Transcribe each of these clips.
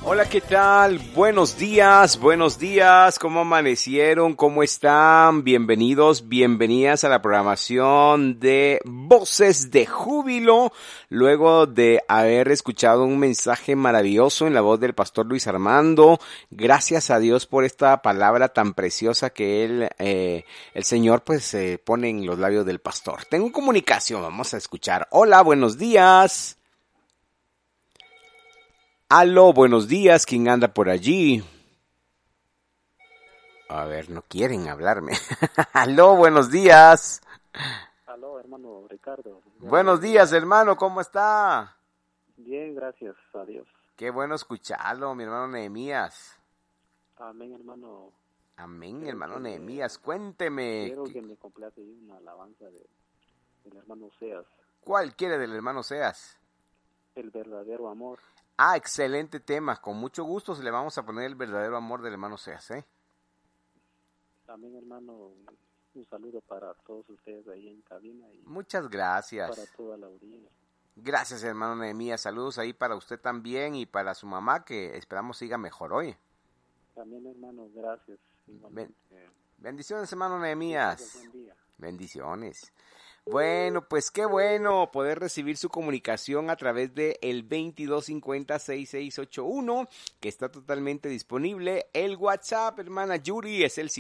Hola, ¿qué tal? Buenos días, ¿cómo amanecieron? ¿Cómo están? Bienvenidos, bienvenidas a la programación de Voces de Júbilo, luego de haber escuchado un mensaje maravilloso en la voz del pastor Luis Armando. Gracias a Dios por esta palabra tan preciosa que el Señor pues pone en los labios del pastor. Tengo comunicación, vamos a escuchar. Hola, buenos días. Aló, buenos días, ¿quién anda por allí? A ver, no quieren hablarme. Aló, buenos días. Aló, hermano Ricardo. Buenos días, hermano, ¿cómo está? Bien, gracias a Dios. Qué bueno escucharlo, mi hermano Nehemías. Amén, hermano. Amén, hermano Nehemías, cuénteme. Quiero que me complete una alabanza del hermano Oseas. ¿Cuál quiere del hermano Seas? El verdadero amor. Ah, excelente tema, con mucho gusto se le vamos a poner el verdadero amor del hermano Seas, ¿eh? También, hermano, un saludo para todos ustedes ahí en cabina y muchas gracias. para toda la audiencia. Gracias, hermano Nehemías, saludos ahí para usted también y para su mamá, que esperamos siga mejor hoy. También, hermano, gracias. Bendiciones, hermano Nehemías. Buen día. Bendiciones. Bueno, pues qué bueno poder recibir su comunicación a través de el 2250-6681, que está totalmente disponible. El WhatsApp, hermana Yuri, es el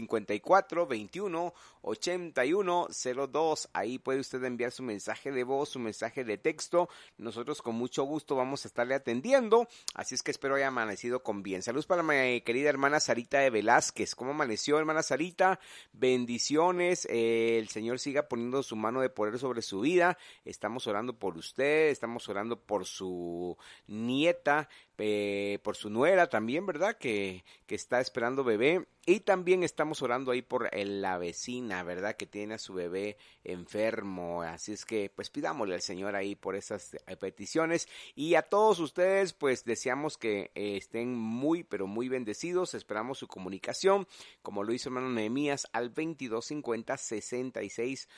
5421-8102. Ahí puede usted enviar su mensaje de voz, su mensaje de texto. Nosotros con mucho gusto vamos a estarle atendiendo. Así es que espero haya amanecido con bien. Saludos para mi querida hermana Sarita de Velázquez. ¿Cómo amaneció, hermana Sarita? Bendiciones. El Señor siga poniendo su mano de poder sobre su vida. Estamos orando por usted, estamos orando por su nieta, por su nuera también, ¿verdad? Que está esperando bebé. Y también estamos orando ahí por la vecina, ¿verdad? Que tiene a su bebé enfermo. Así es que pues pidámosle al Señor ahí por esas peticiones. Y a todos ustedes pues deseamos que estén muy pero muy bendecidos. Esperamos su comunicación, como lo hizo hermano Nehemías, al 2250-6681.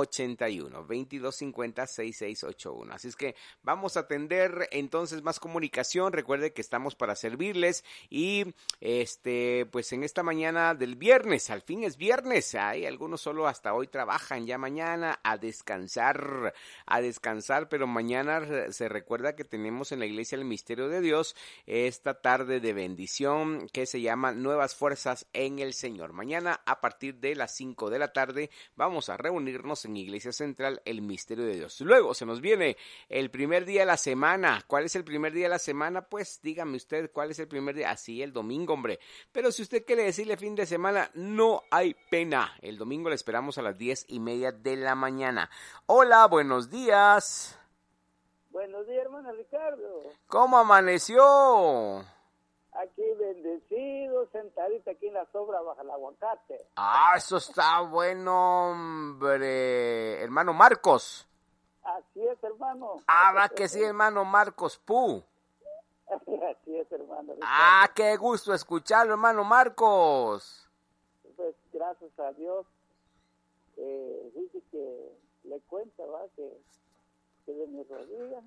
2250-6681. Así es que vamos a atender entonces más comunicación. Recuerde que estamos para servirles y pues en esta mañana del viernes, al fin es viernes. Hay algunos solo hasta hoy trabajan, ya mañana a descansar, pero mañana se recuerda que tenemos en la iglesia el misterio de Dios esta tarde de bendición que se llama Nuevas Fuerzas en el Señor. Mañana a partir de las 5 de la tarde vamos a reunirnos en Iglesia Central, el misterio de Dios. Luego se nos viene el primer día de la semana. ¿Cuál es el primer día de la semana? Pues dígame usted cuál es el primer día. Así, el domingo, hombre. Pero si usted quiere decirle fin de semana, no hay pena. El domingo le esperamos a las 10:30 de la mañana. Hola, buenos días. Buenos días, hermano Ricardo. ¿Cómo amaneció? Aquí bendecido, sentadito aquí en la sobra bajo el aguacate. Ah, eso está bueno, hombre. Hermano Marcos. Así es, hermano. Ah, va que sí, hermano Marcos Pu. Así es, hermano Ricardo. Ah, qué gusto escucharlo, hermano Marcos. Pues gracias a Dios. Dice que le cuenta, va, que de mis rodillas.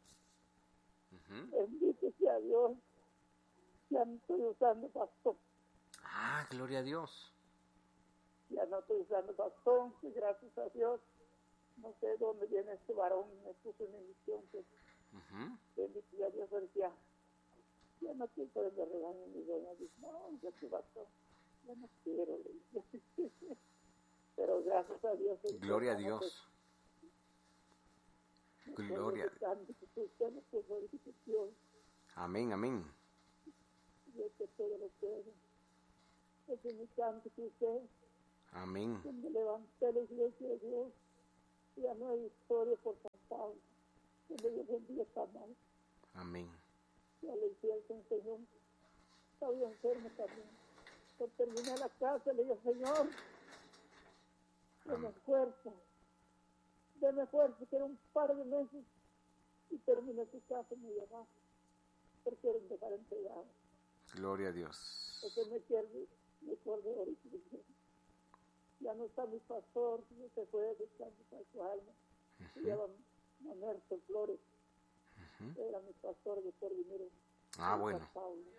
Bendito sea Dios. Ya no estoy usando bastón. Ah, gloria a Dios. Ya no estoy usando bastón, y gracias a Dios. No sé dónde viene este varón, me puso en emisión que bendito sea Dios, decía, ya no quiero que me regañen mi doña. Dice, no, ya tu bastón, ya no quiero, le dije. Pero gracias a Dios. Gloria a Dios. Gloria a Dios. Amén, amén. Dios que todo lo puede. Es mi santo que usted. Amén. Me levanté la iglesia de Dios. Ya no hay historia por San Pablo. Que me bendiga tan mal. Amén. Ya le decía al Señor. Estaba enfermo también. Cuando terminé la casa, le dije, Señor, deme fuerza, que era un par de meses y terminé su casa muy abajo. Porque quieren dejar entregado. Gloria a Dios. Porque me acordé ahorita. Ya no está mi pastor, no se puede descansar su alma. Se llama Mamerto Flores. Era mi pastor de por dinero. Ah, bueno. Paulo.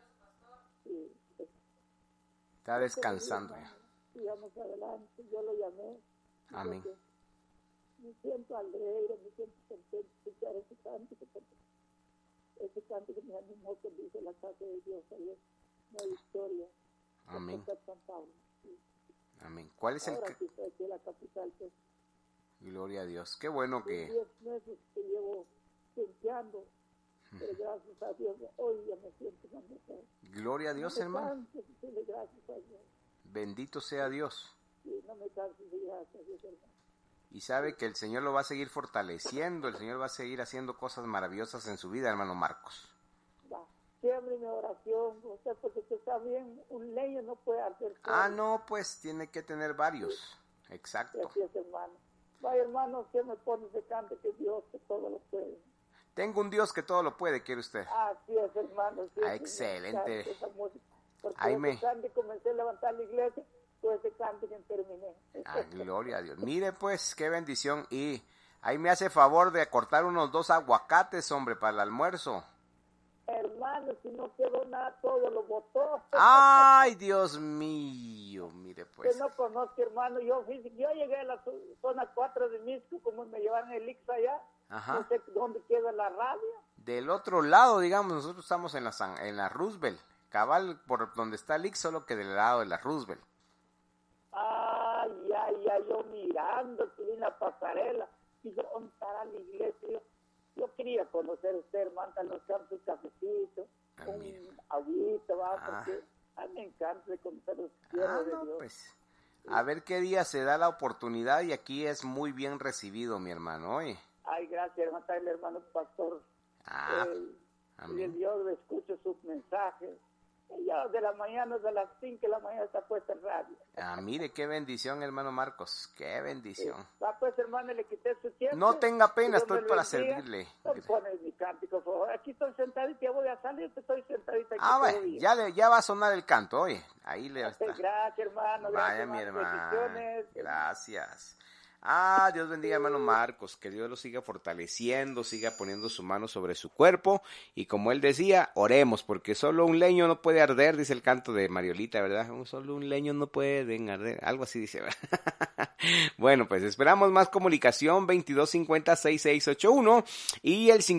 Está descansando ya. Sigamos adelante, yo lo llamé. Amén. Me siento alegre, me siento contento de escuchar ese cántico, porque ese cántico me animó que dice la casa de Dios, ayer, una victoria. Amén. San Pablo. Sí. Amén. ¿Cuál es Ahora sí estoy aquí en la capital, pues. Gloria a Dios. Qué bueno que... 10 meses que llevo tentando, pero gracias a Dios, hoy ya me siento más mejor. Gloria a Dios, no hermano. Canso, decirle gracias a Dios. Bendito sea Dios. Sí, no me canso de gracias a Dios, hermano. Y sabe que el Señor lo va a seguir fortaleciendo, el Señor va a seguir haciendo cosas maravillosas en su vida, hermano Marcos. Va, siempre mi oración, o sea, porque usted está bien, un leño no puede hacer todo. Ah, no, pues tiene que tener varios. Sí. Exacto. Así es, hermano. Vaya, hermano, que me pone de cante que Dios que todo lo puede. Tengo un Dios que todo lo puede, ¿quiere usted? Así es, hermano. Sí, excelente. Esa música. Porque Ahí ese cante comencé a levantar la iglesia, pues ese cante que terminé. Gloria a Dios. Mire, pues, qué bendición. Y ahí me hace favor de cortar unos 2 aguacates, hombre, para el almuerzo. Hermano, si no quedó nada, todo lo botó. Ay, Dios mío, mire pues. Que no conozco, hermano, yo llegué a la zona 4 de Misco, como me llevaron el Ix allá. Ajá. No sé dónde queda la radio. Del otro lado, digamos, nosotros estamos en la Roosevelt, cabal por donde está el Ix, solo que del lado de la Roosevelt. Ay, yo mirando, que vi la pasarela, y yo, ¿dónde estará la iglesia? Yo quería conocer a usted, hermano, los campos, un cafecito, un agüita, porque a mí me encanta conocer los tierras de Dios. Pues, a ver qué día se da la oportunidad y aquí es muy bien recibido, mi hermano, oye. Ay, gracias, hermano, el hermano pastor. Y Dios le escucho sus mensajes. Ya de la mañana, de las 5 de la mañana está puesta en radio. Mire, qué bendición, hermano Marcos, qué bendición. Sí. Pues, hermano, le quité su tiempo. No tenga pena, estoy para servirle. No pones mi cántico, por favor. Aquí estoy sentadita, ya voy a salir, estoy sentadita aquí. Bueno, ya va a sonar el canto, oye, ahí le está. Gracias, hermano. Vaya, mi hermano. Gracias. Dios bendiga, hermano Marcos, que Dios lo siga fortaleciendo, siga poniendo su mano sobre su cuerpo, y como él decía, oremos, porque solo un leño no puede arder, dice el canto de Mariolita, ¿verdad? Solo un leño no puede arder, algo así dice, ¿verdad? Bueno, pues esperamos más comunicación, 2250-6681 y el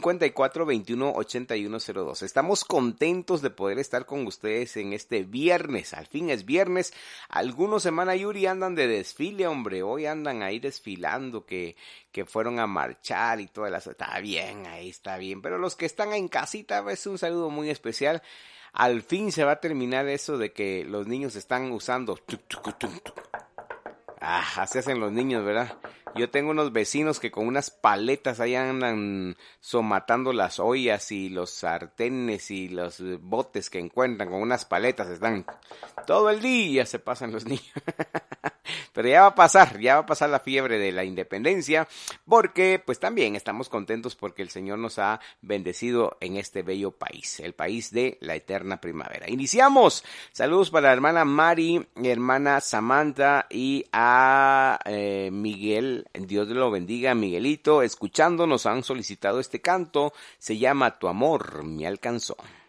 5421-8102. Estamos contentos de poder estar con ustedes en este viernes, al fin es viernes. Algunos, semana Yuri, andan de desfile, hombre, hoy andan ahí desfilando, que fueron a marchar y todas las... Está bien, ahí está bien, pero los que están en casita, es un saludo muy especial. Al fin se va a terminar eso de que los niños están usando... así hacen los niños, ¿verdad? Yo tengo unos vecinos que con unas paletas ahí andan somatando las ollas y los sartenes y los botes que encuentran con unas paletas, están todo el día, se pasan los niños. Pero ya va a pasar la fiebre de la independencia, porque pues también estamos contentos porque el Señor nos ha bendecido en este bello país, el país de la eterna primavera. Iniciamos. Saludos para la hermana Mari, hermana Samantha y a Miguel. Dios lo bendiga, Miguelito. Escuchándonos han solicitado este canto, se llama Tu amor me alcanzó.